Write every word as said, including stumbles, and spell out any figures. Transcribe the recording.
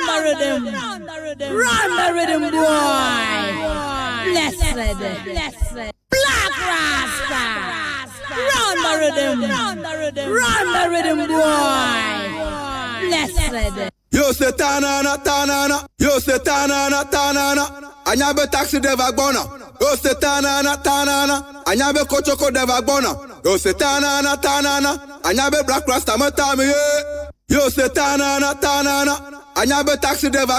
the rhythm. Run the rhythm, boy. Blessed, blessed. Black Rasta. Run the rhythm. Run the rhythm, boy. Blessed. Yo se tanana tanana. Yo se tanana tanana. Anyabe taxi de vagbona. Yo se tanana tanana. Anyabe kochoko de vagbona. Yo se tanana tanana. Anyabe Black Rasta matami. Yo se tanana tanana. Anyabe taxi de vagbona.